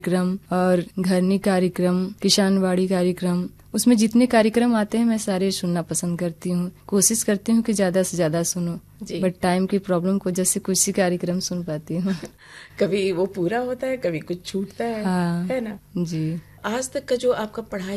कार्यक्रम और घरनी कार्यक्रम, किसानवाड़ी कार्यक्रम, उसमें जितने कार्यक्रम आते हैं मैं सारे सुनना पसंद करती हूँ। कोशिश करती हूँ कि ज्यादा से ज्यादा सुनूं, बट टाइम की प्रॉब्लम की वजह से कुछ ही कार्यक्रम सुन पाती हूँ। कभी वो पूरा होता है, कभी कुछ छूटता है, हाँ, है ना? जी। आज तक का जो आपका पढ़ाई